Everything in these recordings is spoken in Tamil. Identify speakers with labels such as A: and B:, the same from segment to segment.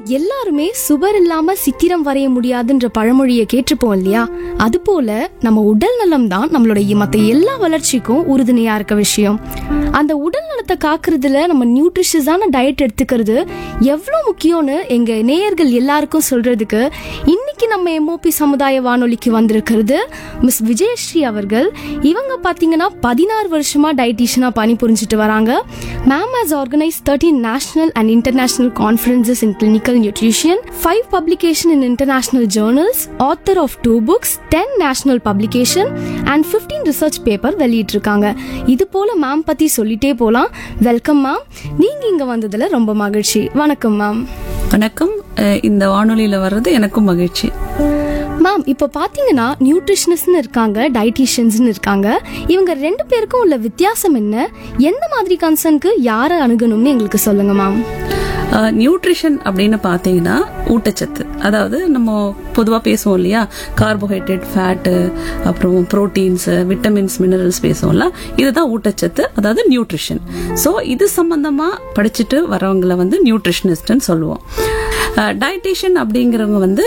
A: எல்லாருமே சுவர் இல்லாம சித்திரம் வரைய முடியாதுன்ற பழமொழியை கேட்டிருப்போம் இல்லையா? அது போல நம்ம உடல் நலம் தான் நம்மளுடைய மற்ற எல்லா வளர்ச்சிக்கும் உறுதுணையா இருக்க விஷயம். அந்த உடல் நலத்தை காக்குறதுல நம்ம நியூட்ரிஷியஸான டயட் எடுத்துக்கிறது எவ்வளவு முக்கியம்னு எங்க நேயர்கள் எல்லாருக்கும் சொல்றதுக்கு இன்னைக்கு நம்ம எம்ஓபி சமுதாய வானொலிக்கு வந்திருக்கிறது மிஸ் விஜயஸ்ரீ அவர்கள். இவங்க பாத்தீங்கன்னா 16 வருஷமா டயட்டிஷியனா பணிபுரிஞ்சிட்டு வராங்க. Ma'am has organized 13 national and international conferences in clinical nutrition, 5 publications in international journals, author of 2 books, 10 national publication and 15 research paper வெளியிட்டிருக்காங்க. இது போல மேம் பத்தி சொல்லிட்டே போலாம். Welcome ma'am. நீங்க இங்க வந்ததுல ரொம்ப மகிழ்ச்சி. வணக்கம் மேம்.
B: வணக்கம். இந்த வானொலியில வர்றது எனக்கும் மகிழ்ச்சி.
A: மேம், இப்போ பார்த்தீங்கன்னா நியூட்ரிஷனிஸ்ட்னு இருக்காங்க, டயட்டீஷியன்ஸ்னு இருக்காங்க. இவங்க 2 பேருக்கும் உள்ள வித்தியாசம் என்ன? எந்த மாதிரி கன்சர்னுக்கு யாரை அணுகணும்னு எங்களுக்கு சொல்லுங்க மேம்.
B: நியூட்ரிஷன் அப்படின்னு பார்த்தீங்கன்னா ஊட்டச்சத்து. அதாவது நம்ம பொதுவாக பேசுவோம் இல்லையா, கார்போஹைட்ரேட், ஃபேட்டு, அப்புறம் ப்ரோட்டீன்ஸ், விட்டமின்ஸ், மினரல்ஸ் பேசுவோம்ல, இதுதான் ஊட்டச்சத்து, அதாவது நியூட்ரிஷன். ஸோ இது சம்பந்தமாக படிச்சுட்டு வரவங்களை வந்து நியூட்ரிஷனிஸ்ட்னு சொல்லுவோம். டயட்டீஷியன் அப்படிங்கிறவங்க வந்து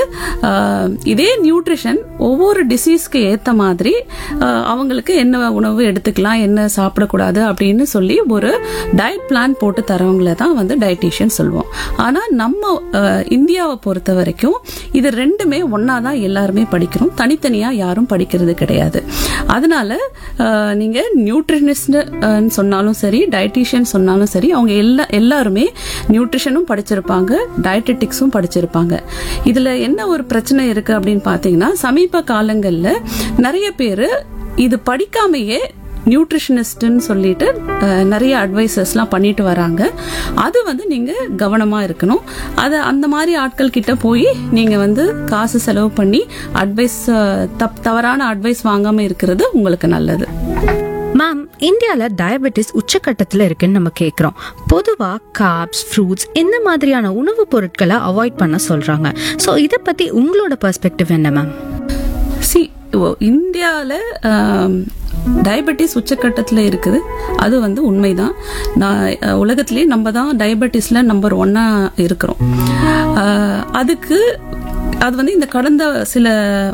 B: இதே நியூட்ரிஷன் ஒவ்வொரு டிசீஸ்க்கு ஏற்ற மாதிரி அவங்களுக்கு என்ன உணவு எடுத்துக்கலாம், என்ன சாப்பிடக்கூடாது அப்படின்னு சொல்லி ஒரு டயட் பிளான் போட்டு தரவங்களை தான் வந்து டயட்டீஷியன் சொல்லுவோம். ஆனால் நம்ம இந்தியாவை பொறுத்த வரைக்கும் இது ரெண்டுமே ஒன்னா தான் எல்லாருமே படிக்கிறோம், தனித்தனியாக யாரும் படிக்கிறது கிடையாது. அதனால நீங்க நியூட்ரிஷனிஸ்ட் சொன்னாலும் சரி, டயட்டீஷியன் சொன்னாலும் சரி, அவங்க எல்லாருமே நியூட்ரிஷனும் படிச்சிருப்பாங்க, டயட்டெட்டிக்ஸும் படிச்சிருப்பாங்க. இதுல என்ன ஒரு பிரச்சனை இருக்கு அப்படின்னு பாத்தீங்கன்னா, சமீப காலங்கள்ல நிறைய பேரு இது படிக்காமையே நியூட்ரிஷனிஸ்ட்னு சொல்லிட்டு நிறைய அட்வைசஸ்லாம் பண்ணிட்டு வராங்க. அது வந்து நீங்க கவனமா இருக்கணும். அது அந்த மாதிரி ஆட்கள் கிட்ட போய் நீங்க வந்து காசு செலவு பண்ணி அட்வைஸ், தவறான அட்வைஸ் வாங்காம இருக்கிறது உங்களுக்கு நல்லது.
C: மேம், இந்தியால டயபெட்டிஸ் உச்சக்கட்டத்துல இருக்குன்னு நம்ம கேக்குறோம். பொதுவா கார்ப்ஸ், ஃப்ரூட்ஸ் இந்த மாதிரியான உணவுப் பொருட்களை அவாய்ட் பண்ண சொல்றாங்க. சோ இத பத்தி உங்களோட பெர்ஸ்பெக்டிவ் என்ன மேம்?
B: இந்தியால டயபெட்டிஸ் உச்சக்கட்டத்தில் இருக்குது, அது வந்து உண்மைதான். உலகத்திலேயே நம்ம தான் டயபெட்டிஸ்ல நம்பர் 1 இருக்கிறோம். அதுக்கு அது வந்து இந்த கடந்த சில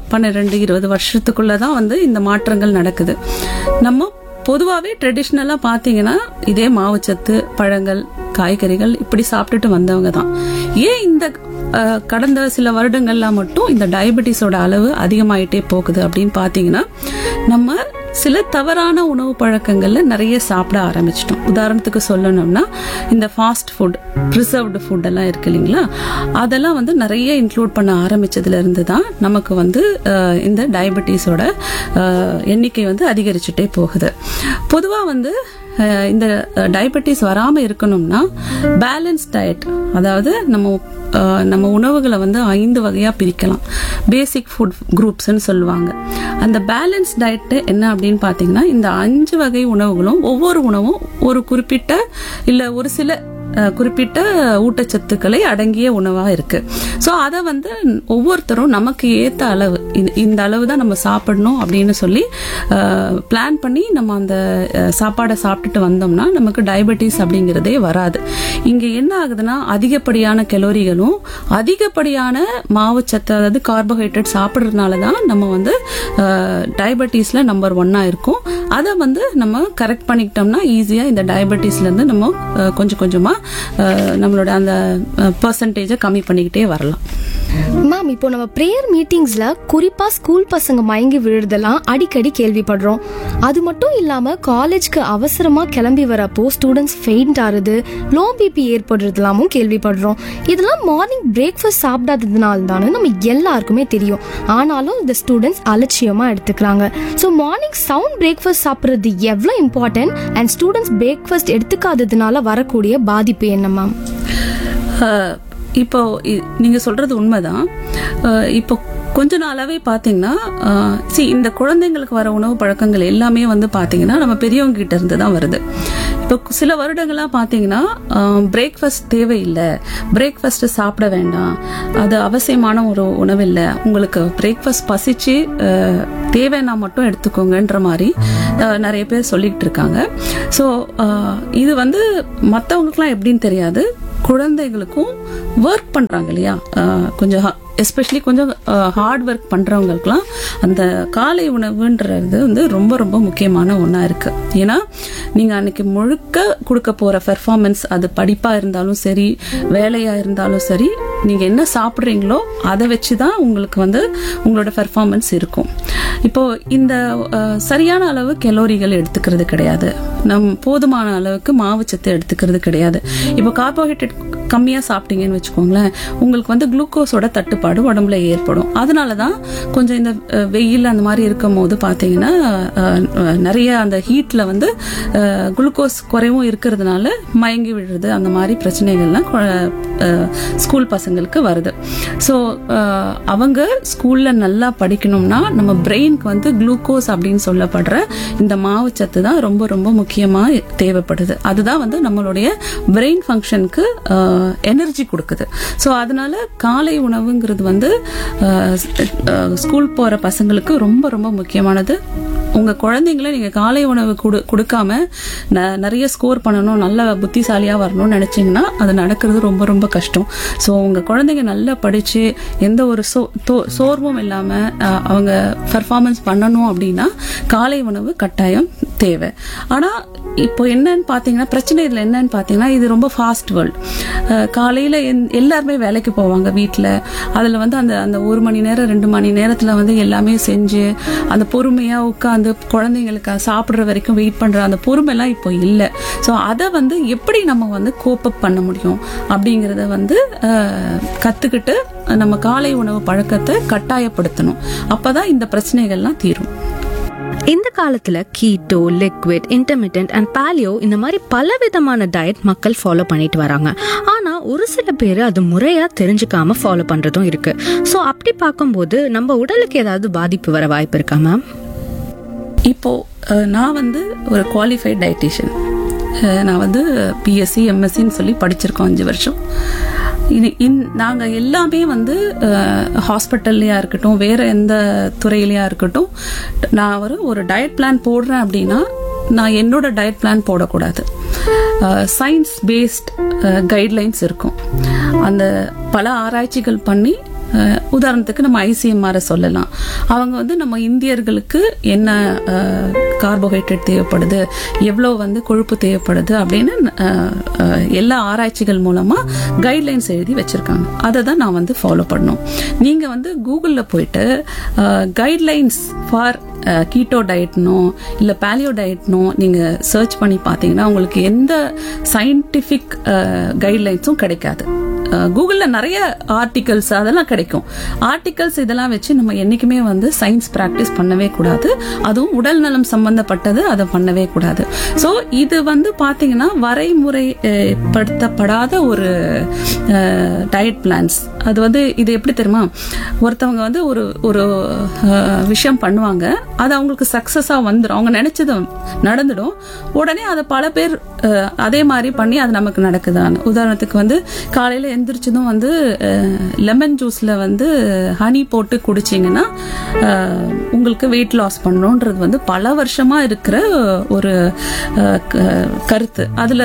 B: 12-20 வருஷத்துக்குள்ளதான் வந்து இந்த மாற்றங்கள் நடக்குது. நம்ம பொதுவாகவே ட்ரெடிஷ்னலாக பார்த்தீங்கன்னா இதே மாவுச்சத்து, பழங்கள், காய்கறிகள் இப்படி சாப்பிட்டுட்டு வந்தவங்க தான். ஏன் இந்த கடந்த சில வருடங்கள்லாம் மட்டும் இந்த டயபெட்டிஸோட அளவு அதிகமாயிட்டே போகுது அப்படின்னு பார்த்தீங்கன்னா, நம்ம சில தவறான உணவு பழக்கங்கள்ல நிறைய சாப்பிட ஆரம்பிச்சிட்டோம். உதாரணத்துக்கு சொல்லணும்னா, இந்த ஃபாஸ்ட் ஃபுட், ப்ரிசர்வ்டு ஃபுட் எல்லாம் இருக்கு இல்லைங்களா, அதெல்லாம் வந்து நிறைய இன்க்ளூட் பண்ண ஆரம்பிச்சதுல இருந்து தான் நமக்கு வந்து இந்த டயபெட்டிஸோட எண்ணிக்கை வந்து அதிகரிச்சுட்டே போகுது. பொதுவா வந்து இந்த டயபெட்டிஸ் வராம இருக்கணும்னா பேலன்ஸ் டயட், அதாவது நம்ம உணவுகளை வந்து 5 வகையா பிரிக்கலாம். பேசிக் ஃபுட் குரூப்ஸ்ன்னு சொல்லுவாங்க. அந்த பேலன்ஸ் டயட் என்ன அப்படின்னு பாத்தீங்கன்னா, இந்த 5 வகை உணவுகளும் ஒவ்வொரு உணவும் ஒரு குறிப்பிட்ட இல்ல ஒரு சில குறிப்பிட்ட ஊட்டச்சத்துக்களை அடங்கிய உணவா இருக்கு. ஸோ அதை வந்து ஒவ்வொருத்தரும் நமக்கு ஏற்ற அளவு, இந்த அளவு தான் நம்ம சாப்பிடணும் அப்படின்னு சொல்லி பிளான் பண்ணி நம்ம அந்த சாப்பாடை சாப்பிட்டுட்டு வந்தோம்னா நமக்கு டயபெட்டிஸ் அப்படிங்கிறதே வராது. இங்க என்ன ஆகுதுன்னா, அதிகப்படியான கலோரிகளும் அதிகப்படியான மாவுச்சத்து, அதாவது கார்போஹைட்ரேட் சாப்பிட்றதுனால தான் நம்ம வந்து டயபெட்டிஸ்ல நம்பர் 1 இருக்கும். அதை வந்து நம்ம கரெக்ட் பண்ணிக்கிட்டோம்னா ஈஸியா இந்த டயபெட்டிஸ்ல இருந்து நம்ம கொஞ்சம் கொஞ்சமா நம்மளோட அந்த பெர்சன்டேஜை கம்மி பண்ணிக்கிட்டே வரலாம்.
A: மேம், இப்போ நம்ம பிரேயர் மீட்டிங்ஸ்ல குறிப்பா ஸ்கூல் பசங்க மயங்கி விழுறதெல்லாம் அடிக்கடி கேள்விப்படுறோம். அது மட்டும் இல்லாம காலேஜ்க்கு அவசரமா கிளம்பி வரப்போ ஸ்டூடெண்ட்ஸ் ஃபெயிண்ட் ஆறது, லோ பிபி ஏற்படுறதுலாமும் கேள்விப்படுறோம். இதெல்லாம் மார்னிங் பிரேக்ஃபாஸ்ட் சாப்பிடாததுனால தானே நம்ம எல்லாருக்குமே தெரியும். ஆனாலும் இந்த ஸ்டூடெண்ட்ஸ் அலட்சியமா எடுத்துக்கிறாங்க. ஸோ மார்னிங் சவுண்ட் பிரேக்ஃபாஸ்ட் சாப்பிட்றது எவ்வளோ இம்பார்ட்டன்ட், அண்ட் ஸ்டூடெண்ட்ஸ் பிரேக்ஃபாஸ்ட் எடுத்துக்காததுனால வரக்கூடிய பாதிப்பு என்ன மேம்?
B: இப்போ நீங்க சொல்றது உண்மைதான். இப்போ கொஞ்ச நாளாவே பாத்தீங்கன்னா, இந்த குழந்தைங்களுக்கு வர உணவு பழக்கங்கள் எல்லாமே வந்து பாத்தீங்கன்னா நம்ம பெரியவங்க கிட்ட இருந்து தான் வருது. இப்போ சில வருடங்களா பாத்தீங்கன்னா பிரேக்ஃபாஸ்ட் தேவையில்லை, பிரேக்ஃபாஸ்ட் சாப்பிட வேண்டாம், அது அவசியமான ஒரு உணவு இல்லை, உங்களுக்கு பிரேக்ஃபாஸ்ட் பசிச்சு தேவைன்னா மட்டும் எடுத்துக்கோங்கன்ற மாதிரி நிறைய பேர் சொல்லிட்டு இருக்காங்க. ஸோ இது வந்து மற்றவங்களுக்குலாம் எப்படின்னு தெரியாது, குழந்தைகளுக்கும் ஒர்க் பண்றாங்க இல்லையா, கொஞ்சம் எஸ்பெஷலி கொஞ்சம் ஹார்ட் ஒர்க் பண்றவங்களுக்குலாம் அந்த காலை உணவுன்றது வந்து ரொம்ப ரொம்ப முக்கியமான ஒன்றா இருக்கு. ஏன்னா நீங்க அன்னைக்கு முழுக்க கொடுக்க போற பெர்ஃபார்மன்ஸ், அது படிப்பா இருந்தாலும் சரி, வேலையா இருந்தாலும் சரி, நீங்க என்ன சாப்பிட்றீங்களோ அதை வச்சுதான் உங்களுக்கு வந்து உங்களோட பெர்ஃபார்மன்ஸ் இருக்கும். இப்போ இந்த சரியான அளவு கலோரிகள் எடுத்துக்கிறது கிடையாது, போதுமான அளவுக்கு மாவுச்சத்து எடுத்துக்கிறது கிடையாது. இப்போ கார்போஹைட்ரேட் கம்மியா சாப்பிட்டீங்கன்னு வச்சுக்கோங்களேன், உங்களுக்கு வந்து குளுக்கோஸோட தட்டுப்பாடு உடம்புல ஏற்படும். அதனாலதான் கொஞ்சம் இந்த வெயில் அந்த மாதிரி இருக்கும் போது பாத்தீங்கன்னா நிறைய அந்த ஹீட்ல வந்து குளுக்கோஸ் குறைவும் இருக்கிறதுனால மயங்கி விடுறது, அந்த மாதிரி பிரச்சனைகள்லாம் ஸ்கூல் பசங்களுக்கு வருது. ஸோ அவங்க ஸ்கூல்ல நல்லா படிக்கணும்னா நம்ம பிரெயினுக்கு வந்து குளுக்கோஸ் அப்படின்னு சொல்லப்படுற இந்த மாவுச்சத்து தான் ரொம்ப ரொம்ப முக்கியமா தேவைப்படுது. அதுதான் வந்து நம்மளுடைய பிரெயின் ஃபங்க்ஷனுக்கு எனர்ஜி கொடுக்குது. ஸோ அதனால காலை உணவுங்கிறது வந்து ஸ்கூல் போற பசங்களுக்கு ரொம்ப ரொம்ப முக்கியமானது. உங்க குழந்தைங்களை நீங்க காலை உணவு கொடுக்காம நிறைய ஸ்கோர் பண்ணணும், நல்ல புத்திசாலியா வரணும்னு நினைச்சீங்கன்னா அது நடக்கிறது ரொம்ப ரொம்ப கஷ்டம். ஸோ உங்க குழந்தைங்க நல்லா படிச்சு எந்த ஒரு சோர்வும் இல்லாம அவங்க பெர்ஃபார்மன்ஸ் பண்ணணும் அப்படின்னா காலை உணவு கட்டாயம் தேவை. ஆனா இப்போ என்னன்னு பாத்தீங்கன்னா, பிரச்சனை இதுல என்னன்னு பாத்தீங்கன்னா, இது ரொம்ப ஃபாஸ்ட் வேர்ல்ட். காலையில எல்லாருமே வேலைக்கு போவாங்க வீட்டுல. அதுல வந்து அந்த அந்த 1 மணி நேரம் 2 மணி நேரத்துல வந்து எல்லாமே செஞ்சு அந்த பொறுமையா உட்காந்து குழந்தைங்களுக்கு சாப்பிடுற வரைக்கும் வெயிட் பண்ற அந்த பொறுமை எல்லாம் இப்போ இல்லை. ஸோ அதை வந்து எப்படி நம்ம வந்து கோப் அப் பண்ண முடியும் அப்படிங்கறத வந்து கத்துக்கிட்டு நம்ம காலை உணவு பழக்கத்தை கட்டாயப்படுத்தணும். அப்பதான் இந்த பிரச்சனைகள்லாம் தீரும்.
C: இந்த காலத்துல கீட்டோ, லிக்விட், இன்டர்மிட்டன்ட் அண்ட் பாலியோ இந்த மாதிரி பல விதமான டயட் மக்கள் ஃபாலோ பண்ணிட்டு வராங்க. ஆனா ஒரு சில பேர் அது முறையா தெரிஞ்சுக்காம ஃபாலோ பண்றதும் இருக்கு. ஸோ அப்படி பார்க்கும்போது நம்ம உடலுக்கு ஏதாவது பாதிப்பு வர வாய்ப்பு இருக்கா மேம்?
B: இப்போ நான் வந்து ஒரு குவாலிஃபைட் டயட்டிஷியன். நான் வந்து பிஎஸ்சி எம்எஸ்சின்னு சொல்லி படிச்சிருக்கோம் 5 வருஷம். நாங்க எல்லாமே வந்து ஹாஸ்பிட்டல்லையா இருக்கட்டும், வேற எந்த துறையிலையா இருக்கட்டும், நான் ஒரு டயட் பிளான் போடுறேன் அப்படின்னா நான் என்னோட டயட் பிளான் போடக்கூடாது. சயின்ஸ் பேஸ்ட் கைட்லைன்ஸ் இருக்கும். அந்த பல ஆராய்ச்சிகள் பண்ணி, உதாரணத்துக்கு நம்ம ஐசிஎம்ஆர் சொல்லலாம். அவங்க வந்து நம்ம இந்தியர்களுக்கு என்ன கார்போஹைட்ரேட் தேவைப்படுது, எவ்வளோ வந்து கொழுப்பு தேவைப்படுது அப்படின்னு எல்லா ஆராய்ச்சிகள் மூலமா கைட்லைன்ஸ் எழுதி வச்சிருக்காங்க. அதை தான் நான் வந்து ஃபாலோ பண்ணணும். நீங்க வந்து கூகுள்ல போயிட்டு கைட்லைன்ஸ் ஃபார் கீட்டோ டயட்னோ இல்ல பாலியோ டயட்னோ நீங்க சர்ச் பண்ணி பார்த்தீங்கன்னா உங்களுக்கு எந்த சயின்டிபிக் கைட்லைன்ஸும் கிடைக்காது. கூகுள்ல நிறைய ஆர்டிகல்ஸ் அதெல்லாம் கிடைக்கும். ஆர்டிகல்ஸ் இதெல்லாம் வச்சு நம்ம என்னைக்குமே வந்து சயின்ஸ் பிராக்டிஸ் பண்ணவே கூடாது. அதுவும் உடல் நலம் சம்பந்தப்பட்டது அதை பண்ணவே கூடாது. ஸோ இது வந்து பாத்தீங்கன்னா வரைமுறைப்படுத்தப்படாத ஒரு டயட் பிளான்ஸ். அது வந்து இது எப்படி தெரியுமா, ஒருத்தவங்க வந்து ஒரு விஷயம் பண்ணுவாங்க, அது அவங்களுக்கு சக்சஸா வந்துடும், அவங்க நினைச்சது நடந்துடும். உடனே அதை பல பேர் அதே மாதிரி பண்ணி அது நமக்கு நடக்குதான்னு. உதாரணத்துக்கு வந்து காலையில எந்திரிச்சதும் வந்து லெமன் ஜூஸ்ல வந்து ஹனி போட்டு குடிச்சிங்கன்னா உங்களுக்கு வெயிட் லாஸ் பண்ணணும்ன்றது வந்து பல வருஷமா இருக்கிற ஒரு கருத்து.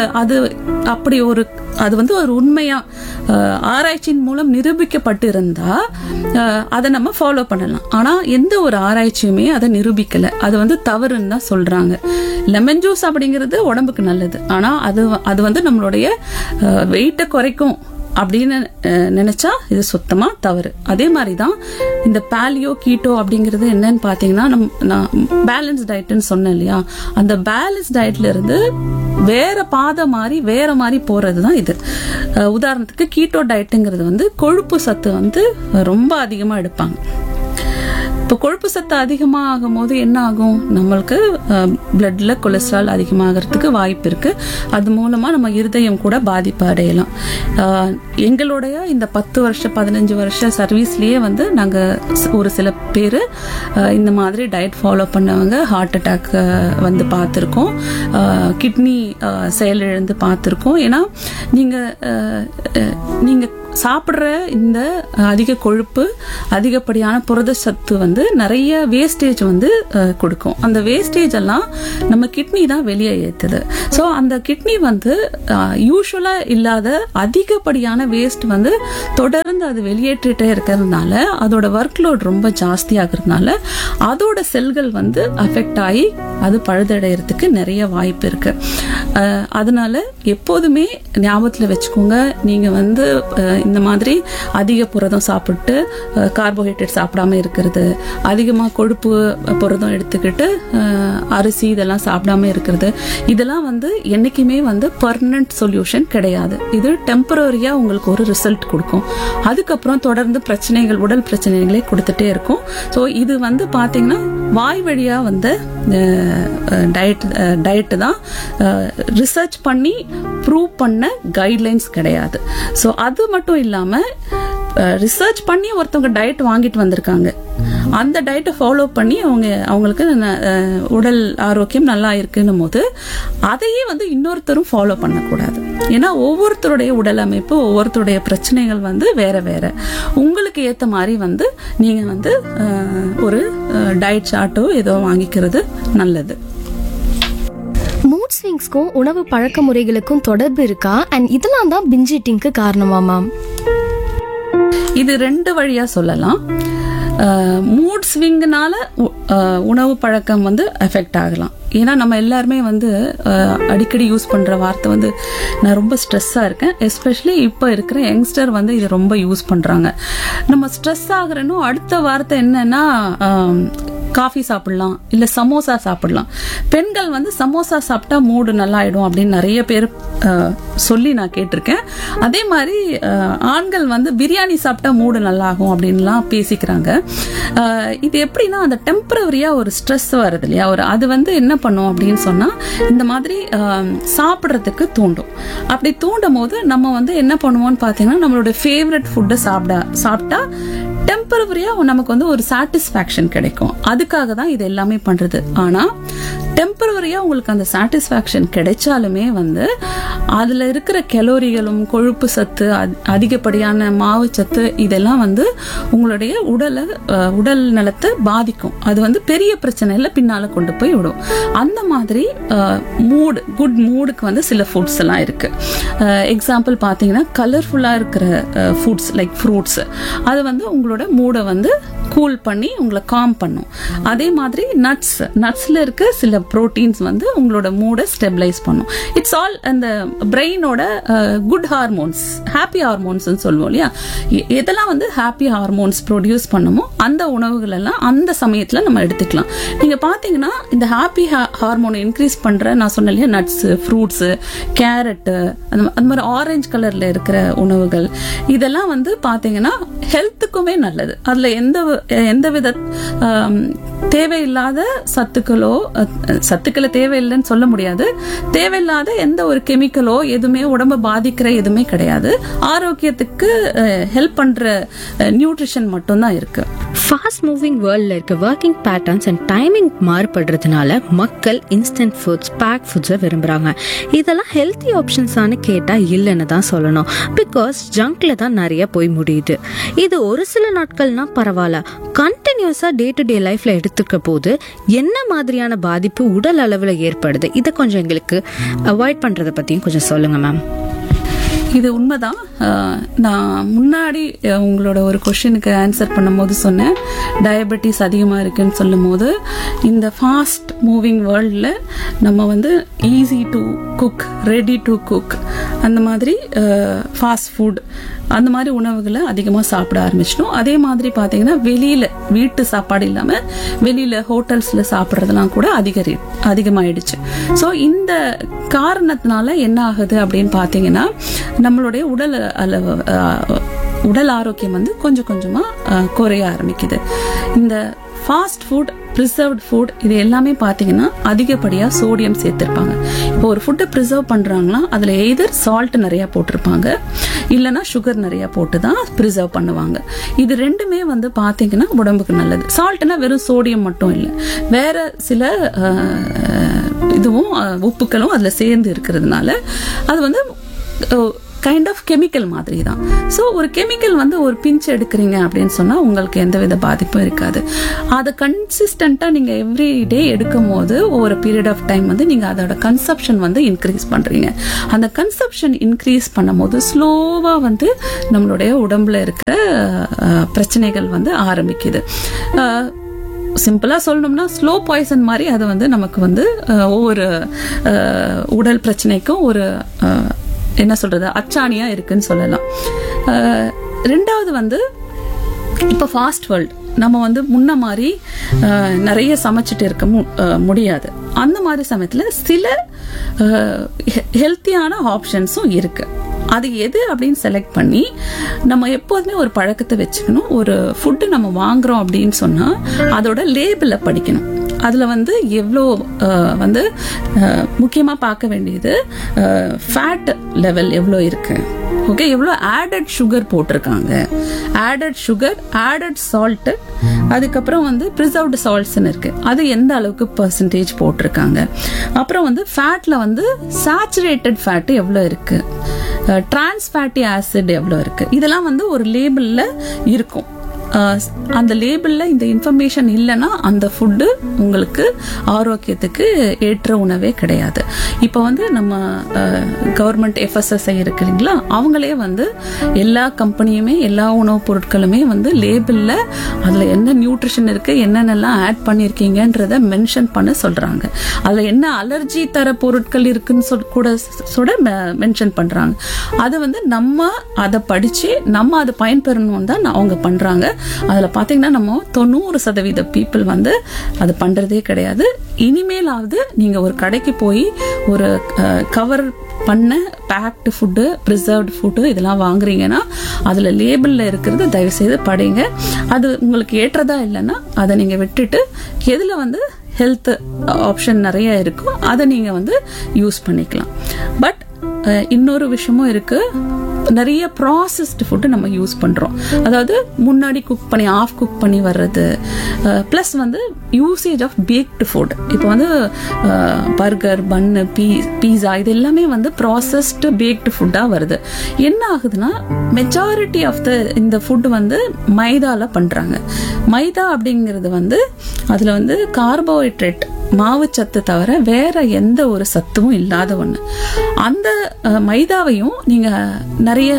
B: அது வந்து ஒரு உண்மையா ஆராய்ச்சியின் மூலம் நிரூபிக்கப்பட்டு இருந்தா அதை நம்ம ஃபாலோ பண்ணலாம். ஆனா எந்த ஒரு ஆராய்ச்சியுமே அதை நிரூபிக்கல. அது வந்து தவறுன்னு தான் சொல்றாங்க. லெமன் ஜூஸ் அப்படிங்கிறது உடம்புக்கு நல்லது, ஆனா அது வந்து நம்மளுடைய வெயிட்டை குறைக்கும் அப்படின்னு நினைச்சா இது சுத்தமா தவறு. அதே மாதிரிதான் இந்த பாலியோ கீட்டோ அப்படிங்கிறது என்னன்னு பாத்தீங்கன்னா, நான் பேலன்ஸ் டயட்னு சொன்னேன் இல்லையா, அந்த பேலன்ஸ் டயட்ல இருந்து வேற பாதை மாதிரி வேற மாதிரி போறதுதான் இது. உதாரணத்துக்கு கீட்டோ டயட்டுங்கிறது வந்து கொழுப்பு சத்து வந்து ரொம்ப அதிகமா எடுப்பாங்க. இப்போ கொழுப்பு சத்து அதிகமாகும் போது என்ன ஆகும், நம்மளுக்கு பிளட்ல கொலஸ்ட்ரால் அதிகமாகிறதுக்கு வாய்ப்பு இருக்கு. அது மூலமா நம்ம இருதயம் கூட பாதிப்பு அடையலாம். எங்களுடைய இந்த 10 வருஷம் 15 வருஷம் சர்வீஸ்லயே வந்து நாங்க ஒரு சில பேரு இந்த மாதிரி டயட் ஃபாலோ பண்ணவங்க ஹார்ட் அட்டாக் வந்து பார்த்திருக்கோம், கிட்னி செயலிழந்து பார்த்திருக்கோம். ஏன்னா நீங்க சாப்பிட்ற இந்த அதிக கொழுப்பு, அதிகப்படியான புரத சத்து வந்து நிறைய வேஸ்டேஜ் வந்து கொடுக்கும். அந்த வேஸ்டேஜ் எல்லாம் நம்ம கிட்னி தான் வெளியே ஏற்றுது. ஸோ அந்த கிட்னி வந்து யூஸ்வலா இல்லாத அதிகப்படியான வேஸ்ட் வந்து தொடர்ந்து அது வெளியேற்றிட்டே இருக்கிறதுனால அதோட ஒர்க் லோட் ரொம்ப ஜாஸ்தி ஆகுறதுனால அதோட செல்கள் வந்து அஃபெக்ட் ஆகி அது பழுதடைகிறதுக்கு நிறைய வாய்ப்பு இருக்கு. அதனால எப்போதுமே ஞாபகத்தில் வச்சுக்கோங்க, நீங்க வந்து இந்த மாதிரி அதிக புரதம் சாப்பிட்டு கார்போஹைட்ரேட் சாப்பிடாம இருக்கிறது, அதிகமாக கொழுப்பு புரதம் எடுத்துக்கிட்டு அரிசி இதெல்லாம் சாப்பிடாம இருக்கிறது, இதெல்லாம் வந்து என்னைக்குமே வந்து பர்மனன்ட் சொல்யூஷன் கிடையாது. இது டெம்பரரியா உங்களுக்கு ஒரு ரிசல்ட் கொடுக்கும். அதுக்கப்புறம் தொடர்ந்து பிரச்சனைகள், உடல் பிரச்சனைகளே கொடுத்துட்டே இருக்கும். ஸோ இது வந்து பாத்தீங்கன்னா வாய் வழியா வந்து டயட் தான் ரிசர்ச் பண்ணி ப்ரூவ் பண்ண கைட்லைன்ஸ் கிடையாது. ஸோ அது மட்டும் இல்லாம ரிசர்ச் பண்ணி ஒருத்தவங்க டயட் வாங்கிட்டு வந்திருக்காங்க, அந்த டயட்டை ஃபாலோ பண்ணி அவங்களுக்கு உடல் ஆரோக்கியம் நல்லா இருக்குன்னும் போது அதையே வந்து இன்னொருத்தரும் ஃபாலோ பண்ணக்கூடாது. ஏன்னா ஒவ்வொருத்தருடைய உடல் அமைப்பு, ஒவ்வொருத்தருடைய பிரச்சனைகள் வந்து வேற வேற. உங்களுக்கு ஏற்ற மாதிரி வந்து நீங்க வந்து ஒரு டயட் சார்ட்டோ ஏதோ வாங்கிக்கிறது நல்லது.
A: மூட் ஸ்விங்ஸ்க்கும் உணவு பழக்க முறைகளுக்கும் தொடர்பு இருக்கா? அண்ட் இதெல்லாம் தான் பிஞ்ச் ஈட்டிங்க்கு காரணமா மேம்?
B: இது ரெண்டு வழியா சொல்லலாம். மூட் ஸ்விங்னால உணவு பழக்கம் வந்து எஃபெக்ட் ஆகலாம். ஏன்னா நம்ம எல்லாருமே வந்து அடிக்கடி யூஸ் பண்ற வார்த்தை வந்து நான் ரொம்ப ஸ்ட்ரெஸ்ஸா இருக்கேன். எஸ்பெஷலி இப்போ இருக்கிற யங்ஸ்டர் வந்து இதை ரொம்ப யூஸ் பண்றாங்க. நம்ம ஸ்ட்ரெஸ் ஆகுறனோ அடுத்த வார்த்தை என்னன்னா காஃபி சாப்பிடலாம், இல்ல சமோசா சாப்பிடலாம். பெண்கள் வந்து சமோசா சாப்பிட்டா மூடு நல்லா ஆயிடும் அப்படின்னு நிறைய பேர் சொல்லி நான் கேட்டிருக்கேன். அதே மாதிரி ஆண்கள் வந்து பிரியாணி சாப்பிட்டா மூடு நல்லா ஆகும் அப்படின்லாம் பேசிக்கிறாங்க. இது எப்படின்னா அந்த டெம்பரரியா ஒரு ஸ்ட்ரெஸ் வருது இல்லையா, அது வந்து என்ன பண்ணும் அப்படின்னு சொன்னா இந்த மாதிரி சாப்பிட்றதுக்கு தூண்டும். அப்படி தூண்டும் போது நம்ம வந்து என்ன பண்ணுவோம்னு பாத்தீங்கன்னா நம்மளோட ஃபேவரட் ஃபுட்டை சாப்பிட்டா டெம்பரரியா நமக்கு வந்து ஒரு சாட்டிஸ்பாக்சன் கிடைக்கும். அதுக்காக தான் இது எல்லாமே பண்றது. ஆனா டெம்பரரியா உங்களுக்கு அந்த சாட்டிஸ்பாக்சன் கிடைச்சாலுமே வந்து அதுல இருக்கிற கலோரிகளும் கொழுப்பு சத்து, அதிகப்படியான மாவு சத்து இதெல்லாம் வந்து உங்களுடைய உடல் நலத்தை பாதிக்கும். அது வந்து பெரிய பிரச்சனையில பின்னால கொண்டு போய் விடும். அந்த மாதிரி குட் மூடுக்கு வந்து சில ஃபுட்ஸ் எல்லாம் இருக்கு. எக்ஸாம்பிள் பாத்தீங்கன்னா கலர்ஃபுல்லா இருக்கிற ஃபுட்ஸ் லைக் ஃப்ரூட்ஸ், அது வந்து உங்களோட மூடை வந்து கூல் பண்ணி உங்களை காம் பண்ணும். அதே மாதிரி நட்ஸ்ல இருக்க சில புரோட்டீன்ஸ் வந்து உங்களோட மூடை ஸ்டெபிலைஸ் பண்ணும். இட்ஸ் ஆல் அந்த பிரெயினோட குட் ஹார்மோன்ஸ், ஹாப்பி ஹார்மோன்ஸ் சொல்லுவோம் இல்லையா, எதெல்லாம் வந்து ஹாப்பி ஹார்மோன்ஸ் ப்ரொடியூஸ் பண்ணுமோ அந்த உணவுகள் எல்லாம் அந்த சமயத்துல நம்ம எடுத்துக்கலாம். நீங்க பாத்தீங்கன்னா இந்த ஹாப்பி ஹார்மோனை இன்க்ரீஸ் பண்ற நான் சொன்ன இல்லையா நட்ஸ், ஃப்ரூட்ஸ், கேரட், அந்த மாதிரி ஆரஞ்சு கலர்ல இருக்கிற உணவுகள் இதெல்லாம் வந்து பாத்தீங்கன்னா ஹெல்த்துக்குமே நல்லது. அதுல எந்த வித தேவையில்லாத சத்துக்களை தேவையில்லைன்னு சொல்ல முடியாது, தேவையில்லாத எந்த ஒரு கெமிக்கலோ எதுவுமே உடம்பை பாதிக்கிற எதுவுமே கிடையாது. ஆரோக்கியத்துக்கு ஹெல்ப் பண்ற நியூட்ரிஷன் மட்டும் தான் இருக்கு.
C: ஃபாஸ்ட் மூவிங் வேர்ல்ட்ல இருக்க ஒர்க்கிங் பேட்டர்ன்ஸ் அண்ட் டைமிங் மாறுபடுறதுனால மக்கள் இன்ஸ்டன்ட் ஃபுட்ஸ், பேக் ஃபுட்ஸை விரும்புறாங்க. இதெல்லாம் ஹெல்த்தி ஆப்ஷன்ஸானு கேட்டா இல்லைன்னு தான் சொல்லணும். பிகாஸ் ஜங்க்ல தான் நிறைய போய் முடியுது. இது ஒரு சில நாட்கள்னா பரவாயில்ல, கண்டினியூஸா டே டு டே லைஃப்ல எடுத்துக்க போது என்ன மாதிரியான பாதிப்பு உடல் அளவுல ஏற்படுது, இதை கொஞ்சம் எங்களுக்கு அவாய்ட் பண்றதை பத்தியும் கொஞ்சம் சொல்லுங்க மேம்.
B: இது உண்மைதான். நான் முன்னாடி உங்களோட ஒரு கொஸ்டினுக்கு ஆன்சர் பண்ணும்போது சொன்னேன், டயபெட்டிஸ் அதிகமாக இருக்குன்னு சொல்லும் போது இந்த ஃபாஸ்ட் மூவிங் வேர்ல்டில் நம்ம வந்து easy to cook, ready to cook, அந்த மாதிரி ஃபாஸ்ட் ஃபுட் அந்த மாதிரி உணவுகளை அதிகமாக சாப்பிட ஆரம்பிச்சிட்டோம். அதே மாதிரி பார்த்தீங்கன்னா வெளியில் வீட்டு சாப்பாடு இல்லாமல் வெளியில் ஹோட்டல்ஸில் சாப்பிட்றதெல்லாம் கூட அதிகமாயிடுச்சு. ஸோ இந்த காரணத்தினால என்ன ஆகுது அப்படின்னு பார்த்தீங்கன்னா நம்மளுடைய உடல் ஆரோக்கியம் வந்து கொஞ்சம் கொஞ்சமாக குறைய ஆரம்பிக்குது. இந்த ஃபாஸ்ட் ஃபுட், ப்ரிசர்வ்ட் ஃபுட் இது எல்லாமே பார்த்தீங்கன்னா அதிகப்படியாக சோடியம் சேர்த்திருப்பாங்க. இப்போ ஒரு ஃபுட்டை ப்ரிசர்வ் பண்ணுறாங்கன்னா அதில் எய்தர் சால்ட் நிறையா போட்டிருப்பாங்க, இல்லைன்னா சுகர் நிறையா போட்டு தான் ப்ரிசர்வ் பண்ணுவாங்க. இது ரெண்டுமே வந்து பார்த்தீங்கன்னா உடம்புக்கு நல்லது. சால்ட்னா வெறும் சோடியம் மட்டும் இல்லை, வேற சில உப்புக்களும் அதில் சேர்ந்து இருக்கிறதுனால அது வந்து கைண்ட் ஆஃப் கெமிக்கல் மாதிரி தான். ஸோ ஒரு கெமிக்கல் வந்து ஒரு பிஞ்ச் எடுக்கிறீங்க அப்படின்னு சொன்னா உங்களுக்கு எந்தவித பாதிப்பும் இருக்காது. அதை கன்சிஸ்டண்டா நீங்க எவ்ரி டே எடுக்கும் போது ஒவ்வொரு பீரியட் ஆஃப் டைம் வந்து நீங்க அதோட கன்சப்ஷன் வந்து இன்க்ரீஸ் பண்றீங்க. அந்த கன்சப்ஷன் இன்க்ரீஸ் பண்ணும் போது ஸ்லோவா வந்து நம்மளுடைய உடம்புல இருக்கிற பிரச்சனைகள் வந்து ஆரம்பிக்குது. சிம்பிளா சொல்லணும்னா ஸ்லோ பாய்சன் மாதிரி அது வந்து நமக்கு வந்து ஒவ்வொரு உடல் பிரச்சனைக்கும் ஒரு என்ன சொல்றது அச்சாணியா இருக்குன்னு சொல்லலாம். ரெண்டாவது வந்து இப்ப ஃபாஸ்ட் வேர்ல்ட், நம்ம வந்து முன்ன மாதிரி நிறைய சமைச்சிட்டு இருக்க முடியாது. அந்த மாதிரி சமயத்துல சில ஹெல்த்தியான ஆப்ஷன்ஸும் இருக்கு. அது எது அப்படின்னு செலக்ட் பண்ணி நம்ம எப்போதுமே ஒரு பழக்கத்தை வச்சுக்கணும். ஒரு ஃபுட்டு நம்ம வாங்குறோம் அப்படின்னு சொன்னா அதோட லேபிள படிக்கணும். அதுல வந்து எவ்வளோ வந்து முக்கியமா பார்க்க வேண்டியது ஃபேட் லெவல் எவ்வளோ இருக்கு, ஓகே, எவ்வளோ ஆடட் சுகர் போட்டிருக்காங்க, ஆடட் சுகர், ஆடட் சால்ட், அதுக்கப்புறம் வந்து ப்ரிசர்வ்டு சால்ட்ஸ்ன்னு இருக்கு, அது எந்த அளவுக்கு பெர்சன்டேஜ் போட்டிருக்காங்க. அப்புறம் வந்து ஃபேட்ல வந்து சேச்சுரேட்டட் ஃபேட் எவ்வளோ இருக்கு, டிரான்ஸ் ஃபேட்டி ஆசிட் எவ்வளோ இருக்கு, இதெல்லாம் வந்து ஒரு லேபிள்ல இருக்கும். அந்த லேபிள்ல இந்த இன்ஃபர்மேஷன் இல்லைன்னா அந்த ஃபுட்டு உங்களுக்கு ஆரோக்கியத்துக்கு ஏற்ற உணவே கிடையாது. இப்போ வந்து நம்ம கவர்மெண்ட் FSSAI இருக்கு இல்லைங்களா, அவங்களே வந்து எல்லா கம்பெனியுமே எல்லா உணவுப் பொருட்களுமே வந்து லேபிள்ல அதுல என்ன நியூட்ரிஷன் இருக்கு, என்னென்னலாம் ஆட் பண்ணிருக்கீங்கன்றத மென்ஷன் பண்ண சொல்றாங்க. அதுல என்ன அலர்ஜி தர பொருட்கள் இருக்குன்னு கூட மென்ஷன் பண்றாங்க. அது வந்து நம்ம அதை படிச்சு நம்ம அதை பயன்பெறணும் தான் அவங்க பண்றாங்க. அதுல பாத்தீங்கன்னா நம்ம 90% பீப்புள் வந்து அது பண்றதே கிடையாது. இனிமேலாவது நீங்க ஒரு கடைக்கு போய் ஒரு கவர் பண்ண பேக்டு ஃபுட்டு, ப்ரிசர்வ்டு ஃபுட்டு இதெல்லாம் வாங்குறீங்கன்னா அதுல லேபிள்ல இருக்கிறது தயவு செய்து படிங்க. அது உங்களுக்கு ஏற்றதா இல்லைன்னா அதை நீங்க விட்டுட்டு எதுல வந்து ஹெல்த் ஆப்ஷன் நிறைய இருக்கும் அதை நீங்க வந்து யூஸ் பண்ணிக்கலாம். பட் இன்னொரு விஷயமும் இருக்கு, நிறைய ப்ராசஸ்டு ஃபுட்டு நம்ம யூஸ் பண்றோம். அதாவது முன்னாடி குக் பண்ணி ஆஃப் குக் பண்ணி வர்றது, பிளஸ் வந்து யூசேஜ் ஆஃப் பேக்டு ஃபுட். இப்போ வந்து பர்கர், பன்னு, பீஸா இது எல்லாமே வந்து ப்ராசஸ்டு பேக்டு ஃபுட்டா வருது. என்ன ஆகுதுன்னா மெஜாரிட்டி ஆஃப் இந்த ஃபுட் வந்து மைதால பண்றாங்க. மைதா அப்படிங்கிறது வந்து அதுல வந்து கார்போஹைட்ரேட் மாவுச்சத்து தவிர வேற எந்த ஒரு சத்தும் இல்லாத ஒண்ணு. அந்த மைதாவையும் நீங்க நிறைய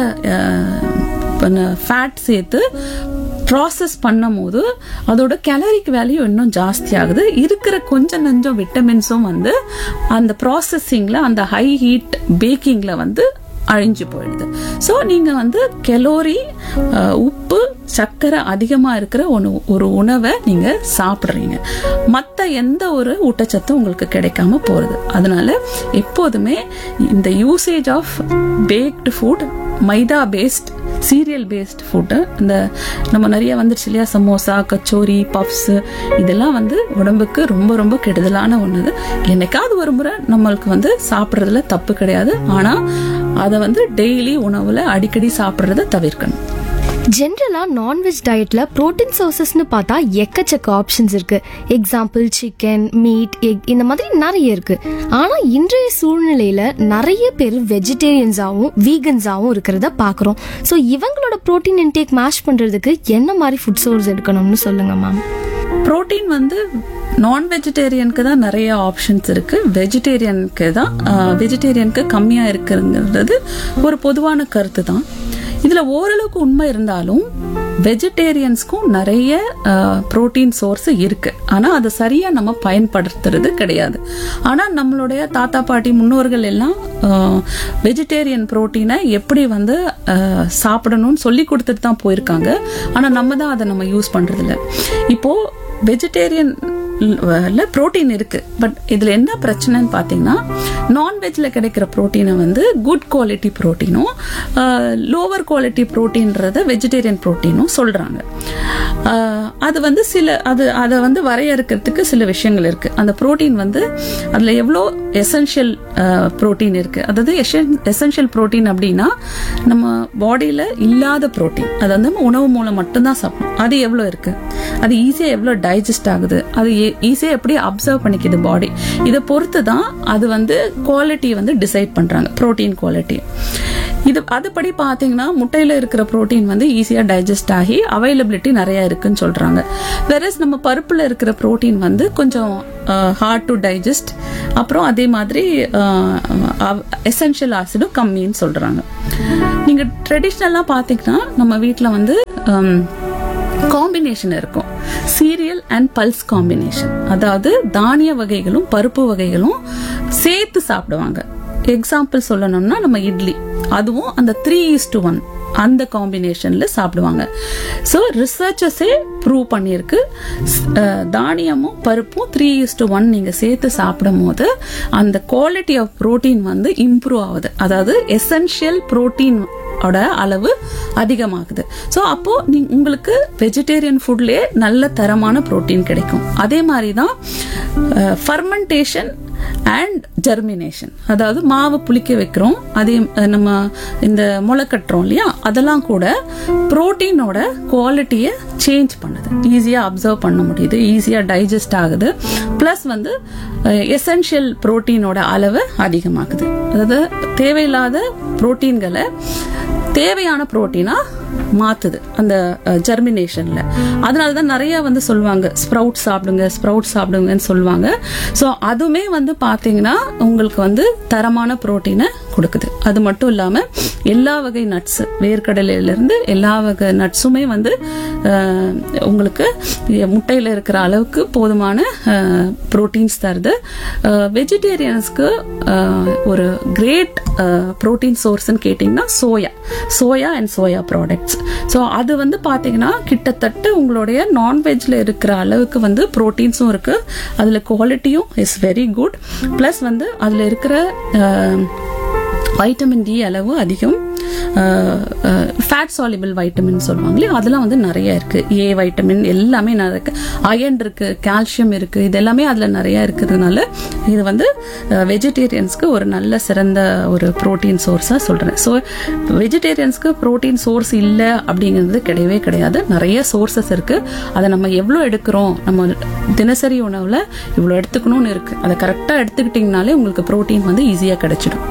B: ஃபேட் சேர்த்து ப்ராசஸ் பண்ணும் போது அதோட கேலரிக் வேல்யூ இன்னும் ஜாஸ்தி ஆகுது. இருக்கிற கொஞ்சம் நஞ்சம் விட்டமின்ஸும் வந்து அந்த ப்ராசஸிங்ல அந்த ஹை ஹீட் பேக்கிங்ல வந்து அழிஞ்சு போயிடுது. ஸோ நீங்க வந்து கலோரி, உப்பு, சர்க்கரை அதிகமா இருக்கிற ஒரு உணவை நீங்க சாப்பிடுறீங்க, மற்ற எந்த ஒரு ஊட்டச்சத்தும் உங்களுக்கு கிடைக்காம போறது. அதனால எப்போதுமே இந்த usage of packed food, maida paste, serial paste food, இந்த நம்ம நிறைய வந்துருச்சு இல்லையா, சமோசா, கச்சோரி, பப்ஸ், இதெல்லாம் வந்து உடம்புக்கு ரொம்ப ரொம்ப கெடுதலான ஒண்ணுது. என்னைக்காவது ஒரு முறை நம்மளுக்கு வந்து சாப்பிட்றதுல தப்பு கிடையாது. ஆனா அதை வந்து டெய்லி உணவுல அடிக்கடி சாப்பிட்றத தவிர்க்கணும்.
A: ஜென்ரலா நான்வெஜ் டயட்ல புரோட்டீன் சோர்சஸ்னு பார்த்தா எக்கச்சக்க ஆப்ஷன்ஸ் இருக்கு. எக்ஸாம்பிள் சிக்கன், மீட், எக், இந்த மாதிரி நிறைய இருக்கு. ஆனா இன்றைய சூழ்நிலையில நிறைய பேர் வெஜிடேரியன்ஸாவும் வீகன்ஸாவும் இருக்கிறத பாக்குறோம். ஸோ இவங்களோட புரோட்டீன் இன்டேக் மேட்ச் பண்றதுக்கு என்ன மாதிரி ஃபுட் சோர்ஸ் எடுக்கணும்னு சொல்லுங்க மேம்.
B: புரோட்டீன் வந்து நான் வெஜிடேரியனுக்கு தான் நிறைய ஆப்ஷன்ஸ் இருக்கு, வெஜிடேரியனுக்கு கம்மியா இருக்குங்கிறது ஒரு பொதுவான கருத்து தான். இதுல ஓரளவுக்கு உண்மை இருந்தாலும் வெஜிடேரியன்ஸ்க்கும் நிறைய புரோட்டீன் சோர்ஸ் இருக்கு. ஆனா அதை சரியா நம்ம பயன்படுத்துறது கிடையாது. ஆனா நம்மளுடைய தாத்தா பாட்டி முன்னோர்கள் எல்லாம் வெஜிடேரியன் புரோட்டீனை எப்படி வந்து சாப்பிடணும்னு சொல்லி கொடுத்துட்டு தான் போயிருக்காங்க. ஆனா நம்ம தான் அதை நம்ம யூஸ் பண்றது இல்லை. இப்போ வெஜிடேரியன் புரோட்டீன் இருக்கு, பட் இதுல என்ன பிரச்சனைன்னு பாத்தீங்கன்னா நான்வெஜ்ல கிடைக்கிற புரோட்டீனை வந்து good quality புரோட்டீனும் lower quality புரோட்டீன்றத vegetarian புரோட்டீனும் சொல்றாங்க. அது வந்து அதை வந்து வரையறுக்கிறதுக்கு சில விஷயங்கள் இருக்கு. அந்த புரோட்டீன் வந்து அதுல எவ்வளோ எசென்ஷியல் புரோட்டீன் இருக்கு, அதாவது எசென்ஷியல் புரோட்டீன் அப்படின்னா நம்ம பாடியில இல்லாத புரோட்டீன், அது வந்து உணவு மூலம் மட்டும்தான் சாப்பிடணும். அது எவ்வளோ இருக்கு, அது ஈஸியா எவ்வளோ டைஜஸ்ட் ஆகுது, அது ஈஸியா எப்படி அப்சர்வ் பண்ணிக்குது பாடி, இதை பொறுத்து தான் அது வந்து குவாலிட்டி வந்து டிசைட் பண்றாங்க, புரோட்டீன் குவாலிட்டி. அதுபடி பாத்தீங்கன்னா முட்டையில இருக்கிற புரோட்டீன் வந்து ஈஸியா டைஜஸ்ட் ஆகி அவைலபிலிட்டி நிறைய இருக்குன்னு சொல்றாங்க. வெரஸ் நம்ம பருப்புல இருக்கிற புரோட்டீன் வந்து கொஞ்சம் ஹார்ட் டு டைஜஸ்ட், அப்புறம் அதே மாதிரி எசென்ஷியல் ஆசிடும் கம்மின்னு சொல்றாங்க. நீங்க ட்ரெடிஷ்னலா பாத்தீங்கன்னா நம்ம வீட்டுல வந்து காம்பினேஷன் இருக்கும், சீரியல் அண்ட் பல்ஸ் காம்பினேஷன். அதாவது தானிய வகைகளும் பருப்பு வகைகளும் சேர்த்து சாப்பிடுவாங்க. எக்ஸாம்பிள் சொல்லணும்னா நம்ம இட்லி, அதுவும் அந்த 3:1 அந்த காம்பினேஷன்ல சாப்பிடுவாங்க. ஸோ ரிசர்ச்சஸே ப்ரூவ் பண்ணியிருக்கு, தானியமும் பருப்பும் 3:1 நீங்க சேர்த்து சாப்பிடும் போது அந்த குவாலிட்டி ஆஃப் புரோட்டீன் வந்து இம்ப்ரூவ் ஆகுது. அதாவது எசென்ஷியல் புரோட்டீன் அளவு அதிகமாகுது. ஸோ அப்போ உங்களுக்கு வெஜிடேரியன் ஃபுட்லயே நல்ல தரமான புரோட்டீன் கிடைக்கும். அதே மாதிரி தான் ஃபர்மெண்டேஷன் அண்ட் ஜெர்மினேஷன், அதாவது மாவு புளிக்க வைக்கிறோம், அதே நம்ம இந்த முளை கட்டுறோம் இல்லையா, அதெல்லாம் கூட புரோட்டீனோட குவாலிட்டியை சேஞ்ச் பண்ணுது. ஈஸியா அப்சர்வ் பண்ண முடியுது, ஈஸியா டைஜஸ்ட் ஆகுது. பிளஸ் வந்து எசென்ஷியல் புரோட்டீனோட அளவு அதிகமாகுது. அதாவது தேவையில்லாத புரோட்டீன்களை தேவையான புரோட்டீனா மாத்துது அந்த ஜெர்மினேஷன்ல. அதனாலதான் நிறைய வந்து சொல்லுவாங்க ஸ்ப்ரவுட் சாப்பிடுங்கன்னு சொல்லுவாங்க. சோ அதுவுமே வந்து பாத்தீங்கன்னா உங்களுக்கு வந்து தரமான புரோட்டீனை கொடுக்குது. அது மட்டும் இல்லாம எல்லா வகை நட்ஸ், வேர்க்கடலையில இருந்து எல்லா வகை நட்ஸுமே வந்து உங்களுக்கு முட்டையில இருக்கிற அளவுக்கு போதுமான புரோட்டீன்ஸ் தருது. வெஜிடேரியன்ஸ்க்கு ஒரு கிரேட் புரோட்டீன் சோர்ஸ்ன்னு கேட்டீங்கன்னா soya and soya products. So அது வந்து பாத்தீங்கன்னா கிட்டத்தட்ட உங்களுடைய நான்வெஜ்ல இருக்கிற அளவுக்கு வந்து புரோட்டீன்ஸும் இருக்கு, அதுல குவாலிட்டியும் இஸ் வெரி குட். பிளஸ் வந்து அதுல இருக்கிற வைட்டமின் டி அளவு அதிகம், ஃபேட் சாலிபிள் வைட்டமின் சொல்லுவாங்களே அதெல்லாம் வந்து நிறைய இருக்கு. ஏ வைட்டமின் எல்லாமே நிறைய இருக்கு, அயன் இருக்கு, கால்சியம் இருக்கு, இது எல்லாமே அதுல நிறைய இருக்கிறதுனால இது வந்து வெஜிடேரியன்ஸ்க்கு ஒரு நல்ல சிறந்த ஒரு புரோட்டீன் சோர்ஸா சொல்றேன். ஸோ வெஜிடேரியன்ஸ்க்கு புரோட்டீன் சோர்ஸ் இல்லை அப்படிங்கிறது கிடையவே கிடையாது. நிறைய சோர்சஸ் இருக்கு. அதை நம்ம எவ்வளவு எடுக்கிறோம், நம்ம தினசரி உணவுல இவ்வளவு எடுத்துக்கணும்னு இருக்கு. அதை கரெக்டா எடுத்துக்கிட்டீங்கனாலே உங்களுக்கு புரோட்டீன் வந்து ஈஸியா கிடைச்சிடும்.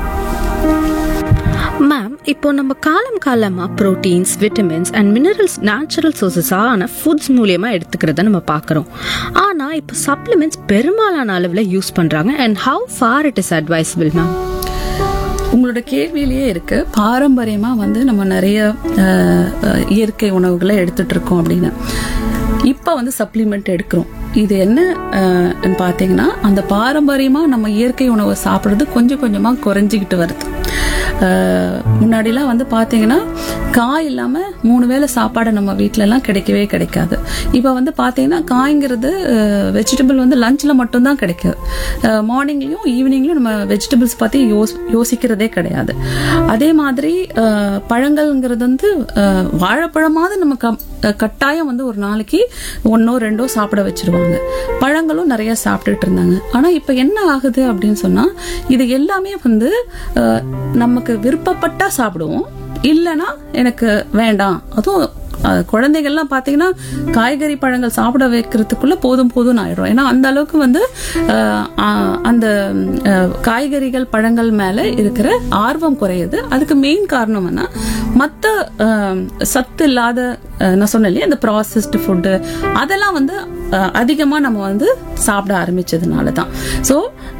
C: மேம், இப்போ நம்ம காலமா proteins, vitamins and minerals natural சோர்சஸான foods மூலியமா எடுத்துக்கிறத நம்ம பார்க்குறோம். ஆனா இப்போ சப்ளிமெண்ட்ஸ் பெரும்பாலான அளவில் யூஸ் பண்றாங்க. And how for it is advisable ma'am?
B: உங்களோட கேள்வியிலேயே இருக்கு, பாரம்பரியமா வந்து நம்ம நிறைய இயற்கை உணவுகளை எடுத்துட்டு இருக்கோம் அப்படின்னு. இப்ப வந்து சப்ளிமெண்ட் எடுக்கிறோம். இது என்ன பாத்தீங்கன்னா, அந்த பாரம்பரியமா நம்ம இயற்கை உணவை சாப்பிடுறது கொஞ்சம் கொஞ்சமா குறைஞ்சிக்கிட்டு வருது. முன்னாடிலாம் வந்து பாத்தீங்கன்னா காய் இல்லாம 3 வேளை சாப்பாடு நம்ம வீட்டுல எல்லாம் கிடைக்கவே கிடைக்காது. இப்ப வந்து பாத்தீங்கன்னா காய்ங்கிறது வெஜிடபிள் வந்து லஞ்ச்ல மட்டும்தான் கிடைக்குது. மார்னிங்லயும் ஈவினிங்லயும் நம்ம வெஜிடபிள்ஸ் பத்தி யோசிக்கிறதே கிடையாது. அதே மாதிரி பழங்கள்ங்கிறது வந்து வாழைப்பழமாவது நம்ம கட்டாயம் வந்து ஒரு நாளைக்கு 1 or 2 சாப்பிட வச்சிருவாங்க. பழங்களும் நிறைய சாப்பிட்டுட்டு இருந்தாங்க. ஆனா இப்ப என்ன ஆகுது அப்படின்னு சொன்னா, இது எல்லாமே வந்து நமக்கு விருப்பப்பட்டா சாப்பிடுவோம், இல்லைன்னா எனக்கு வேண்டாம். அதுவும் குழந்தைகள்லாம் பாத்தீங்கன்னா காய்கறி பழங்கள் சாப்பிட வைக்கிறதுக்குள்ள போதும் ஆயிடும். ஏன்னா அந்த அளவுக்கு வந்து அந்த காய்கறிகள் பழங்கள் மேல இருக்கிற ஆர்வம் குறையுது. அதுக்கு மெயின் காரணம் என்ன, மற்ற சத்து இல்லாத நான் சொன்னேன் அந்த ப்ராசஸ்டு ஃபுட்டு அதெல்லாம் வந்து அதிகமா நம்ம வந்து சாப்பிட ஆரம்பிச்சதுனாலதான். ஸோ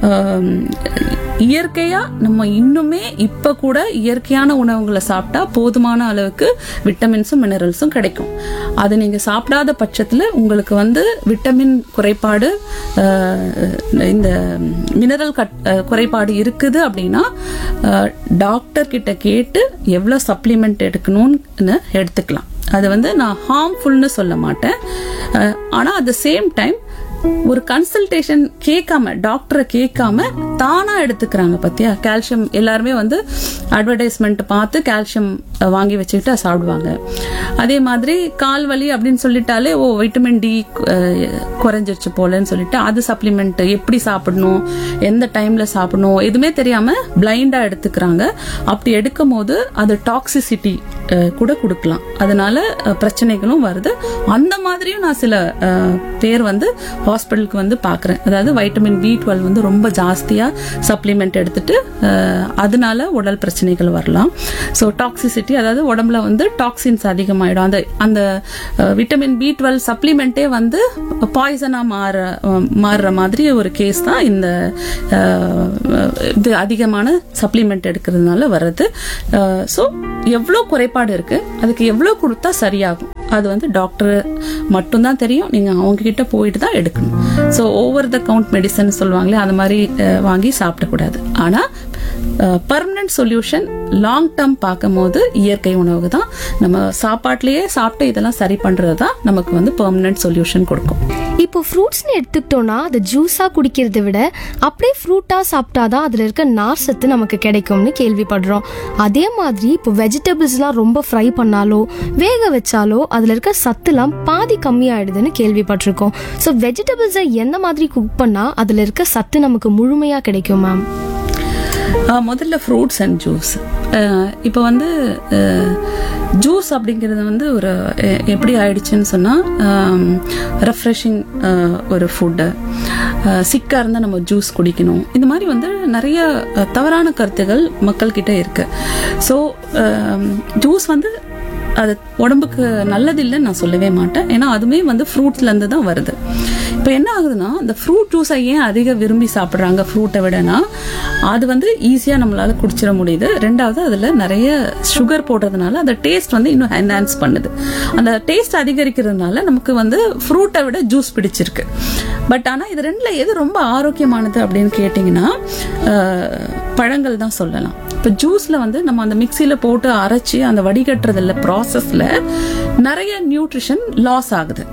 B: இயற்கையா நம்ம இன்னுமே இப்ப கூட இயற்கையான உணவுகளை சாப்பிட்டா போதுமான அளவுக்கு விட்டமின்ஸும் மினரல்ஸும் கிடைக்கும். அது நீங்க சாப்பிடாத பட்சத்துல உங்களுக்கு வந்து விட்டமின் குறைபாடு, இந்த மினரல் குறைபாடு இருக்குது அப்படின்னா டாக்டர் கிட்ட கேட்டு எவ்வளவு சப்ளிமெண்ட் எடுக்கணும்னு எடுத்துக்கலாம். அது வந்து நான் ஹார்ம்ஃபுல்னு சொல்ல மாட்டேன். ஆனா அட் த சேம் டைம் ஒரு கன்சல்டேஷன் கேட்காம, டாக்டரை கேட்காம தானா எடுத்துக்கிறாங்க பத்தியா. கால்சியம் எல்லாருமே வந்து அட்வர்டைஸ்மெண்ட் பார்த்து கால்சியம் வாங்கி வச்சுக்கிட்டு சாப்பிடுவாங்க. அதே மாதிரி கால் வலி அப்படின்னு சொல்லிட்டாலே வைட்டமின் டி குறைஞ்சிருச்சு போலன்னு சொல்லிட்டு அது சப்ளிமெண்ட் எப்படி சாப்பிடணும், எந்த டைம்ல சாப்பிடணும் எதுவுமே தெரியாம பிளைண்டா எடுத்துக்கிறாங்க. அப்படி எடுக்கும் போது அது டாக்ஸிசிட்டி கூட கொடுக்கலாம். அதனால பிரச்சனைகளும் வருது. அந்த மாதிரியும் நான் சில பேர் வந்து ஹாஸ்பிட்டலுக்கு வந்து பார்க்குறேன். அதாவது வைட்டமின் B12 வந்து ரொம்ப ஜாஸ்தியாக சப்ளிமெண்ட் எடுத்துட்டு அதனால உடல் பிரச்சனைகள் வரலாம். ஸோ டாக்ஸிசிட்டி, அதாவது உடம்புல வந்து டாக்ஸின்ஸ் அதிகமாயிடும். அந்த விட்டமின் B12 சப்ளிமெண்ட்டே வந்து பாய்சனாக மாறுற மாதிரி ஒரு கேஸ் தான் இந்த இது அதிகமான சப்ளிமெண்ட் எடுக்கிறதுனால வர்றது. ஸோ எவ்வளோ குறைபாடு இருக்கு, அதுக்கு எவ்வளோ கொடுத்தா சரியாகும், அது வந்து டாக்டர் மட்டும்தான் தெரியும். நீங்க அவங்க கிட்ட போயிட்டு தான் எடுக்கணும். So over the count medicine சொல்லுவாங்களே, அந்த மாதிரி வாங்கி சாப்பிடக்கூடாது. ஆனா பர்மனன்ட் சொல்யூஷன் லாங் டேர்ம் பார்க்கும் போது இயற்கை உணவு தான். நம்ம சாப்பாட்டிலேயே சாப்பிட்டு இதெல்லாம் சரி பண்றது தான் நமக்கு வந்து பெர்மனன்ட் சொல்யூஷன் கொடுக்கும்.
A: இப்போ ஃப்ரூட்ஸ்னு எடுத்துக்கிட்டோம்னா அதை ஜூஸா குடிக்கிறத விட அப்படியே ஃப்ரூட்டா சாப்பிட்டாதான் அதுல இருக்க நார் சத்து நமக்கு கிடைக்கும்னு கேள்விப்படுறோம். அதே மாதிரி இப்போ வெஜிடபிள்ஸ்லாம் ரொம்ப ஃப்ரை பண்ணாலோ வேக வச்சாலோ அதுல இருக்க சத்துலாம் பாதி கம்மியாயிடுதுன்னு கேள்விப்பட்டிருக்கோம். ஸோ வெஜிடபிள்ஸை எந்த மாதிரி குக் பண்ணா அதுல இருக்க சத்து நமக்கு முழுமையா கிடைக்கும் மேம்?
B: முதல்ல ஃப்ரூட்ஸ் அண்ட் ஜூஸ். இப்போ வந்து ஜூஸ் அப்படிங்கிறது வந்து ஒரு எப்படி ஆயிடுச்சுன்னு சொன்னால், ரெஃப்ரெஷிங் ஒரு ஃபுட்டு. சிக்காக இருந்தால் நம்ம ஜூஸ் குடிக்கணும், இந்த மாதிரி வந்து நிறைய தவறான கருத்துகள் மக்கள்கிட்ட இருக்கு. ஸோ ஜூஸ் வந்து அது உடம்புக்கு நல்லதில்லைன்னு நான் சொல்லவே மாட்டேன். ஏன்னா அதுவுமே வந்து ஃப்ரூட்ஸ்லேருந்து தான் வருது. இப்போ என்ன ஆகுதுன்னா, இந்த ஃப்ரூட் ஜூஸை ஏன் அதிக விரும்பி சாப்பிட்றாங்க ஃப்ரூட்டை விடனா, அது வந்து ஈஸியாக நம்மளால குடிச்சிட முடியுது. ரெண்டாவது அதில் நிறைய சுகர் போடுறதுனால அந்த டேஸ்ட் வந்து இன்னும் என்ஹான்ஸ் பண்ணுது. அந்த டேஸ்ட் அதிகரிக்கிறதுனால நமக்கு வந்து ஃப்ரூட்டை விட ஜூஸ் பிடிச்சிருக்கு. பட் ஆனால் இது ரெண்டில் எது ரொம்ப ஆரோக்கியமானது அப்படின்னு கேட்டிங்கன்னா, பழங்கள் தான் சொல்லலாம். இப்போ ஜூஸில் வந்து நம்ம அந்த மிக்சியில் போட்டு அரைச்சி அந்த வடிகட்டுறதில்ல ப்ராசஸில் நிறைய நியூட்ரிஷன் லாஸ் ஆகுது.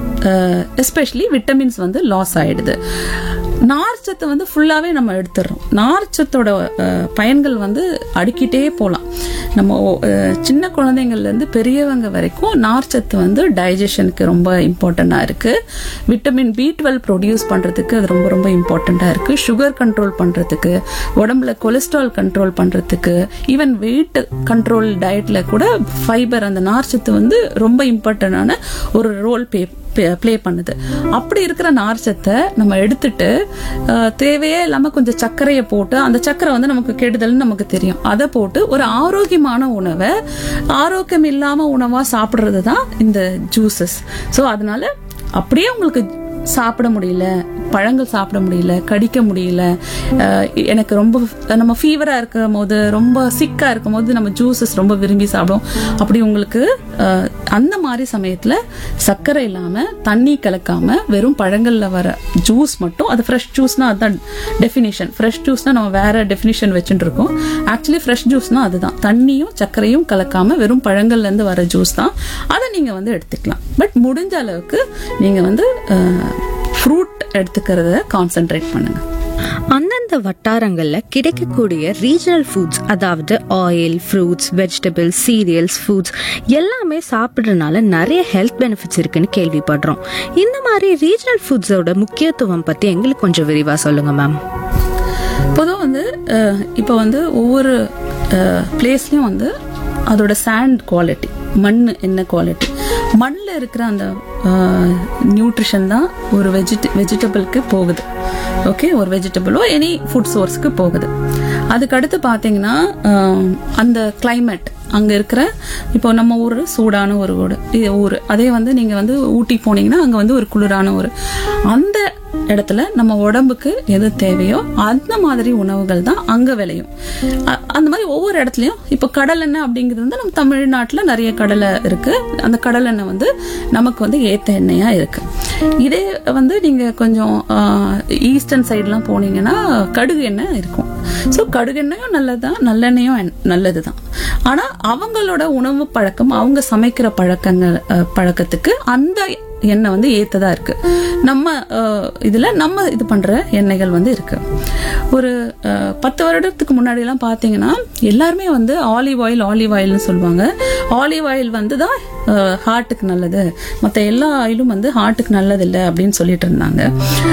B: எஸ்பெஷலி விட்டமின்ஸ் வந்து லாஸ் ஆயிடுது. நார்ச்சத்தை வந்து ஃபுல்லாகவே நம்ம எடுத்துடுறோம். நார்ச்சத்தோட பயன்கள் வந்து அடுக்கிட்டே போகலாம். நம்ம சின்ன குழந்தைங்கள்லேருந்து பெரியவங்க வரைக்கும் நார்ச்சத்து வந்து டைஜஷனுக்கு ரொம்ப இம்பார்ட்டண்ட்டாக இருக்குது. விட்டமின் B12 ப்ரொடியூஸ் பண்ணுறதுக்கு அது ரொம்ப ரொம்ப இம்பார்ட்டண்ட்டாக இருக்குது. சுகர் கண்ட்ரோல் பண்ணுறதுக்கு, உடம்புல கொலஸ்ட்ரால் கண்ட்ரோல் பண்ணுறதுக்கு, ஈவன் வெயிட் கண்ட்ரோல் டயட்டில் கூட ஃபைபர், அந்த நார்ச்சத்து வந்து ரொம்ப இம்பார்ட்டண்டான ஒரு ரோல் ப்ளே பண்ணுது. அப்படி இருக்கிற நார்ச்சத்தை நம்ம எடுத்துட்டு தேவையே இல்லாம கொஞ்சம் சர்க்கரையை போட்டு, அந்த சர்க்கரை வந்து நமக்கு கெடுதல்னு நமக்கு தெரியும், அதை போட்டு ஒரு ஆரோக்கியமான உணவை ஆரோக்கியம் இல்லாம உணவா சாப்பிடுறது தான் இந்த ஜூசஸ். ஸோ அதனால அப்படியே உங்களுக்கு சாப்பிட முடியல, பழங்கள் சாப்பிட முடியல, கடிக்க முடியல, எனக்கு ரொம்ப நம்ம ஃபீவரா இருக்கும் போது, ரொம்ப சிக்கா இருக்கும் போது நம்ம ஜூசஸ் ரொம்ப விரும்பி சாப்பிடுவோம். அப்படி உங்களுக்கு அந்த மாதிரி சமயத்துல சர்க்கரை இல்லாம தண்ணி கலக்காம வெறும் பழங்கள்ல வர ஜூஸ் மட்டும், அது ஃப்ரெஷ் ஜூஸ்னா அதுதான் டெஃபினிஷன். ஃப்ரெஷ் ஜூஸ்னா நம்ம வேற டெஃபினிஷன் வச்சுட்டு இருக்கோம். ஆக்சுவலி ஃப்ரெஷ் ஜூஸ்னா அதுதான், தண்ணியும் சர்க்கரையும் கலக்காம வெறும் பழங்கள்ல இருந்து வர ஜூஸ் தான். அதை நீங்க வந்து எடுத்துக்கலாம். பட் முடிஞ்ச அளவுக்கு நீங்க வந்து ஃப்ரூட் எடுத்துக்கிறத கான்சென்ட்ரேட் பண்ணுங்க.
C: அந்தந்த வட்டாரங்கள்ல கிடைக்கக்கூடிய ரீஜனல் ஃபுட்ஸ், அதாவது oil, fruits, vegetables, serials, foods எல்லாமே சாப்பிட்றதுனால நிறைய ஹெல்த் பெனிஃபிட்ஸ் இருக்குன்னு கேள்விப்படுறோம். இந்த மாதிரி ரீஜனல் ஃபுட்ஸோட முக்கியத்துவம் பத்தி எங்களுக்கு கொஞ்சம் விரிவா சொல்லுங்க மேம்.
B: பொதுவாக வந்து இப்போ வந்து ஒவ்வொரு பிளேஸ்லயும் வந்து அதோட சாண்ட் குவாலிட்டி, மண் என்ன குவாலிட்டி, மண்ணில் இருக்கிற அந்த நியூட்ரிஷன் தான் ஒரு வெஜிடபிளுக்கு போகுது. ஓகே, ஒரு வெஜிடபிளோ எனி ஃபுட் சோர்ஸ்க்கு போகுது. அதுக்கடுத்து பார்த்தீங்கன்னா அந்த கிளைமேட், அங்கே இருக்கிற, இப்போ நம்ம ஊர் சூடான ஒரு ஊர், அதே வந்து நீங்கள் வந்து ஊட்டி போனீங்கன்னா அங்கே வந்து ஒரு குளிரான ஊர். அந்த இடத்துல நம்ம உடம்புக்கு எது தேவையோ அந்த மாதிரி உணவுகள் தான் அங்கே விளையும். அந்த மாதிரி ஒவ்வொரு இடத்துலையும் இப்போ கடலெண்ணெய் அப்படிங்கிறது வந்து நம்ம தமிழ்நாட்டில் நிறைய கடலை இருக்கு. அந்த கடலெண்ணெய் வந்து நமக்கு வந்து ஏற்ற எண்ணெயாக இருக்கு. இதே வந்து நீங்கள் கொஞ்சம் ஈஸ்டர்ன் சைட்லாம் போனீங்கன்னா கடுகு எண்ணெய் இருக்கும். ஸோ கடுகெண்ணெயும் நல்லதுதான், நல்லெண்ணெயும் நல்லது தான். ஆனால் அவங்களோட உணவு பழக்கம், அவங்க சமைக்கிற பழக்கத்துக்கு அந்த எண்ணெய் வந்து ஏத்ததா இருக்கு. நம்ம இதுல நம்ம இது பண்ற எண்ணெய்கள் வந்து இருக்கு. ஒரு 10 வருடத்துக்கு முன்னாடி எல்லாம் பாத்தீங்கன்னா எல்லாருமே வந்து ஆலிவ் ஆயில்னு சொல்லுவாங்க. ஆலிவ் ஆயில் வந்து தான் ஹார்ட்டுக்கு நல்லது, மற்ற எல்லா ஆயிலும் வந்து ஹார்ட்டுக்கு நல்லது இல்லை அப்படின்னு சொல்லிட்டு இருந்தாங்க.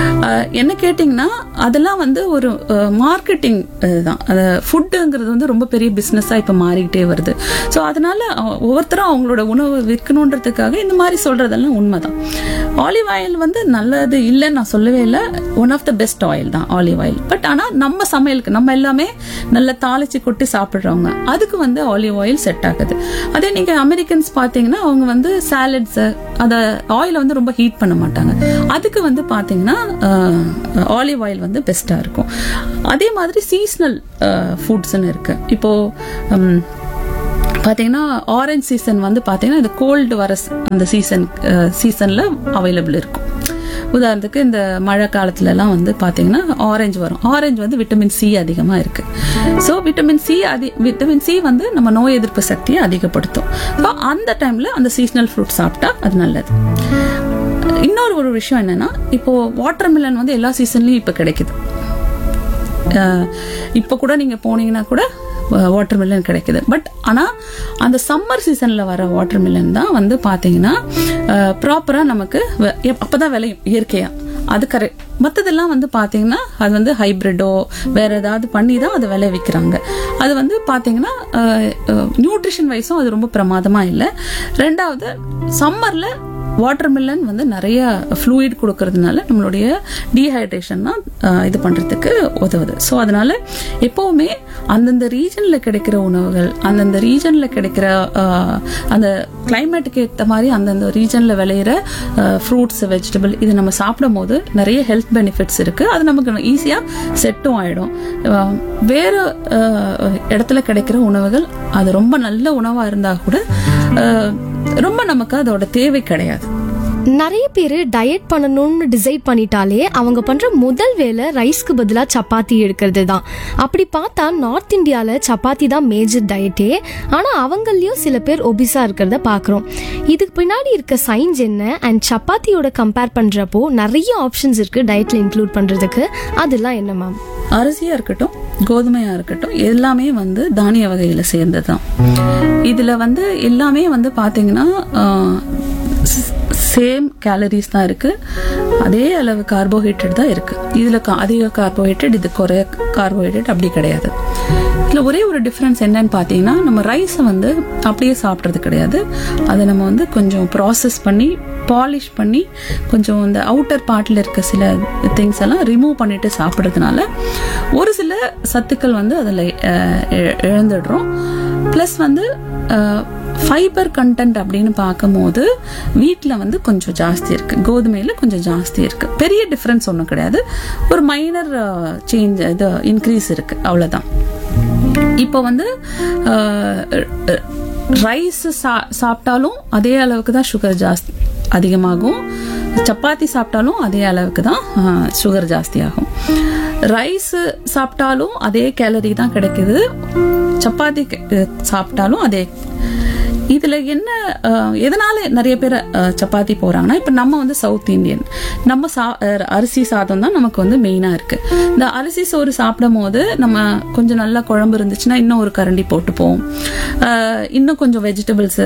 B: என்ன கேட்டிங்கன்னா அதெல்லாம் வந்து ஒரு மார்க்கெட்டிங் தான். ஃபுட்டுங்கிறது வந்து ரொம்ப பெரிய பிஸ்னஸாக இப்போ மாறிக்கிட்டே வருது. ஸோ அதனால ஒவ்வொருத்தரும் அவங்களோட உணவு விற்கணுன்றதுக்காக இந்த மாதிரி சொல்றதெல்லாம் உண்மைதான். ஆலிவ் ஆயில் வந்து நல்லது இல்லைன்னு நான் சொல்லவே இல்லை, one of the best oil தான் ஆலிவ் ஆயில். பட் ஆனால் நம்ம சமையலுக்கு நம்ம எல்லாமே நல்லா தாளிச்சு கொட்டி சாப்பிட்றவங்க அதுக்கு வந்து ஆலிவ் ஆயில் செட் ஆகுது. அதே நீங்க அமெரிக்கன்ஸ் பார்த்தீங்கன்னா அவங்க வந்து சாலட்ஸ் அந்த ஆயிலை வந்து ரொம்ப ஹீட் பண்ண மாட்டாங்க, அதுக்கு வந்து பார்த்தீங்கன்னா ஆலிவ் ஆயில் வந்து பெஸ்ட்டாக இருக்கும். அதே மாதிரி சீசனல் ஃபுட்ஸ்ன்னு இருக்கு. இப்போ பார்த்தீங்கன்னா ஆரஞ்சு சீசன் வந்து பார்த்தீங்கன்னா இந்த கோல்டு வர அந்த சீசனில் அவைலபிள் இருக்கும். உதாரணத்துக்கு இந்த மழை காலத்துலலாம் வந்து பார்த்தீங்கன்னா ஆரஞ்சு வரும். ஆரஞ்சு வந்து விட்டமின் சி அதிகமாக இருக்கு. ஸோ விட்டமின் சி வந்து நம்ம நோய் எதிர்ப்பு சக்தியை அதிகப்படுத்தும். ஸோ அந்த டைம்ல அந்த சீசனல் ஃப்ரூட் சாப்பிட்டா அது நல்லது. இன்னொரு ஒரு விஷயம் என்னன்னா, இப்போ வாட்டர்மெலன் வந்து எல்லா சீசன்லயும் இப்போ கிடைக்குது. இப்போ கூட நீங்க போனீங்கன்னா கூட வாட்டர்மெலன் கிடைக்குது. பட் ஆனால் அந்த சம்மர் சீசனில் வர வாட்டர்மெலன் தான் வந்து பார்த்தீங்கன்னா ப்ராப்பராக நமக்கு அப்போதான் விளையும் இயற்கையாக. அது கரெக்ட். மற்றதெல்லாம் வந்து பார்த்தீங்கன்னா அது வந்து ஹைப்ரிட்டோ வேற ஏதாவது பண்ணி தான் அதை விளைவிக்கிறாங்க. அது வந்து பார்த்தீங்கன்னா நியூட்ரிஷன் வைஸும் அது ரொம்ப பிரமாதமாக இல்லை. ரெண்டாவது சம்மரில் வாட்டர்மெலன் வந்து நிறைய ஃப்ளூயிட் கொடுக்கறதுனால நம்மளுடைய டீஹைட்ரேஷன் இது பண்றதுக்கு உதவுது. ஸோ அதனால எப்பவுமே அந்தந்த ரீஜன்ல கிடைக்கிற உணவுகள், அந்தந்த ரீஜன்ல கிடைக்கிற அந்த கிளைமேட்டுக்கு ஏற்ற மாதிரி அந்தந்த ரீஜன்ல விளையிற ஃப்ரூட்ஸ், வெஜிடபிள் இது நம்ம சாப்பிடும் போது நிறைய ஹெல்த் பெனிஃபிட்ஸ் இருக்கு. அது நமக்கு ஈஸியா செட்டும் ஆயிடும். வேற இடத்துல கிடைக்கிற உணவுகள் அது ரொம்ப நல்ல உணவா இருந்தா கூட ரொம்ப நமக்கு அதோட தேவை கிடையாது.
A: நிறைய பேர் டயட் பண்ணணும்னு டிசைட் பண்ணிட்டாலே அவங்க பண்ற முதல் வேலை ரைஸ்க்கு பதிலா சப்பாத்தி எடுக்கிறது தான். அப்படி பார்த்தா நார்த் இந்தியால சப்பாத்தி தான் மேஜர் டயட்டே. ஆனா அவங்களையும் சில பேர் ஒபிசா இருக்கிறத பாக்குறோம். இதுக்கு பின்னாடி இருக்க சயின்ஸ் என்ன, அண்ட் சப்பாத்தியோட கம்பேர் பண்றப்போ நிறைய ஆப்ஷன்ஸ் இருக்கு டயட்ல இன்க்ளூட் பண்றதுக்கு, அதெல்லாம் என்ன மேம்?
B: அரிசியா இருக்கட்டும், கோதுமையா இருக்கட்டும், எல்லாமே வந்து தானிய வகையில சேர்ந்ததுதான். இதுல வந்து எல்லாமே வந்து பாத்தீங்கன்னா சேம் கேலரிஸ் தான் இருக்கு, அதே அளவு கார்போஹைட்ரேட் தான் இருக்கு. இதுல அதிக கார்போஹைட்ரேட், இது குறைய கார்போஹைட்ரேட் அப்படி கிடையாது. இதுல ஒரே ஒரு டிஃபரன்ஸ் என்னன்னு பாத்தீங்கன்னா, நம்ம ரைஸை வந்து அப்படியே சாப்பிட்றது கிடையாது. அதை நம்ம வந்து கொஞ்சம் ப்ராசஸ் பண்ணி பாலிஷ் பண்ணி கொஞ்சம் இந்த அவுட்டர் பார்ட்ல இருக்க சில திங்ஸ் எல்லாம் ரிமூவ் பண்ணிட்டு சாப்பிட்றதுனால ஒரு சில சத்துக்கள் வந்து அதில் இழந்துடுறோம். ப்ளஸ் வந்து ஃபைபர் கண்டென்ட் அப்படின்னு பார்க்கும்போது வீட்டில் வந்து கொஞ்சம் ஜாஸ்தி இருக்கு, கோதுமையில கொஞ்சம் ஜாஸ்தி இருக்கு. பெரிய டிஃபரன்ஸ் ஒன்றும் கிடையாது, ஒரு மைனர் சேஞ்ச் இது இன்க்ரீஸ் இருக்கு, அவ்வளோதான். இப்போ வந்து ரைஸ் சாப்பிட்டாலும் அதே அளவுக்கு தான் சுகர் ஜாஸ்தி அதிகமாகும், சப்பாத்தி சாப்பிட்டாலும் அதே அளவுக்கு தான் சுகர் ஜாஸ்தி ஆகும். ரைஸ் சாப்பிட்டாலும் அதே கேலரி தான் கிடைக்குது, சப்பாத்தி சாப்பிட்டாலும் அதே. இதுல என்ன எதனால நிறைய பேர் சப்பாத்தி போறாங்கன்னா, இப்ப நம்ம வந்து சவுத் இந்தியன், நம்ம அரிசி சாதம் தான் நமக்கு வந்து மெயினா இருக்கு. இந்த அரிசி சோறு சாப்பிடும் போது நம்ம கொஞ்சம் நல்லா குழம்பு இருந்துச்சுன்னா இன்னும் ஒரு கரண்டி போட்டுப்போம், இன்னும் கொஞ்சம் வெஜிடபிள்ஸ்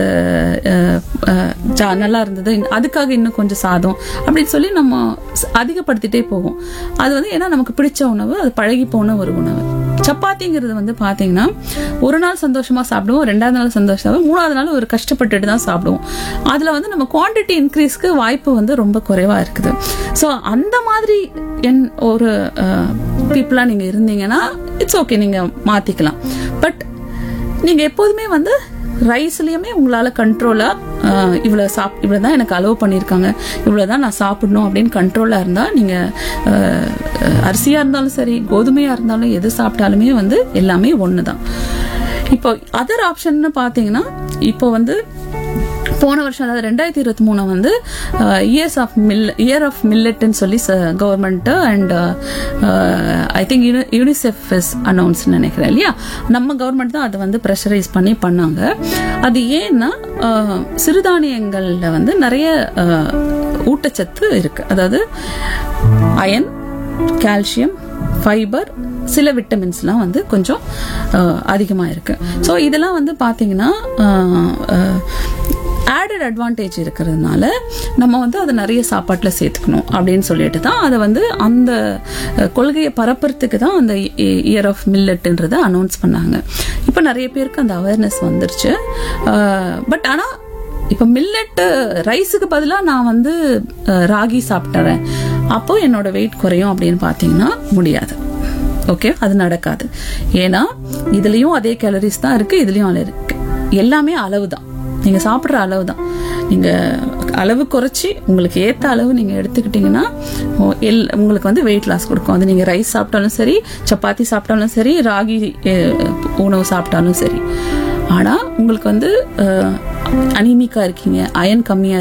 B: நல்லா இருந்தது அதுக்காக இன்னும் கொஞ்சம் சாதம் அப்படின்னு சொல்லி நம்ம அதிகப்படுத்திட்டே போவோம். அது வந்து ஏன்னா நமக்கு பிடிச்ச உணவு, அது பழகி போன ஒரு உணவு. சப்பாத்திங்கிறது வந்து பாத்தீங்கன்னா ஒரு நாள் சந்தோஷமா சாப்பிடுவோம், ரெண்டாவது நாள் சந்தோஷமா, மூணாவது நாள் ஒரு கஷ்டப்பட்டுட்டு தான் சாப்பிடுவோம். அதுல வந்து நம்ம குவான்டிட்டி இன்க்ரீஸ்க்கு வாய்ப்பு வந்து ரொம்ப குறைவா இருக்குது. ஸோ அந்த மாதிரி ஒரு பீப்புளா நீங்க இருந்தீங்கன்னா இட்ஸ் ஓகே, நீங்க மாத்திக்கலாம். பட் நீங்க எப்போதுமே வந்து ரைஸ்லயுமே உங்களால கண்ட்ரோலா இவ்வளவுதான் எனக்கு அலோவ் பண்ணிருக்காங்க, இவ்வளவுதான் நான் சாப்பிடணும் அப்படின்னு கண்ட்ரோலா இருந்தா நீங்க அரிசியா இருந்தாலும் சரி, கோதுமையா இருந்தாலும் எது சாப்பிட்டாலுமே வந்து எல்லாமே ஒண்ணுதான். இப்போ அதர் ஆப்ஷன் பாத்தீங்கன்னா, இப்போ வந்து போன வருஷம் அதாவது 2023 வந்து இயர் ஆஃப் மில்லட்னு சொல்லி government and I think UNICEF announce நினைக்கிறேன் இல்லையா, நம்ம கவர்மெண்ட் தான் அதை வந்து ப்ரெஷரைஸ் பண்ணி பண்ணாங்க. அது ஏன்னா சிறுதானியங்கள்ல வந்து நிறைய ஊட்டச்சத்து இருக்கு, அதாவது அயன், கால்சியம், ஃபைபர், சில விட்டமின்ஸ்லாம் வந்து கொஞ்சம் அதிகமா இருக்கு. ஸோ இதெல்லாம் வந்து பாத்தீங்கன்னா ஆடட் அட்வான்டேஜ் இருக்கிறதுனால நம்ம வந்து அதை நிறைய சாப்பாட்டில் சேர்த்துக்கணும் அப்படின்னு சொல்லிட்டு தான் அதை வந்து அந்த கொள்கையை பரப்புறதுக்கு தான் அந்த இயர் ஆஃப் மில்லட்ன்றதை அனௌன்ஸ் பண்ணாங்க. இப்போ நிறைய பேருக்கு அந்த அவேர்னஸ் வந்துருச்சு. பட் ஆனால் இப்போ மில்லட் ரைஸுக்கு பதிலாக நான் வந்து ராகி சாப்பிட்டுறேன், அப்போ என்னோட வெயிட் குறையும் அப்படின்னு பார்த்தீங்கன்னா முடியாது. ஓகே, அது நடக்காது. ஏன்னா இதுலயும் அதே கேலரிஸ் தான் இருக்கு, இதுலயும் அளவு இருக்கு. எல்லாமே அளவு தான், நீங்க சாப்பிட்ற அளவு தான். நீங்க அளவு குறைச்சி உங்களுக்கு ஏற்ற அளவு நீங்க எடுத்துக்கிட்டீங்கன்னா உங்களுக்கு வந்து வெயிட் லாஸ் கொடுக்கும். அது நீங்க ரைஸ் சாப்பிட்டாலும் சரி, சப்பாத்தி சாப்பிட்டாலும் சரி, ராகி உணவு சாப்பிட்டாலும் சரி. ஆனா உங்களுக்கு வந்து அனீமிக்கா இருக்கீங்க, அயன் கம்மியா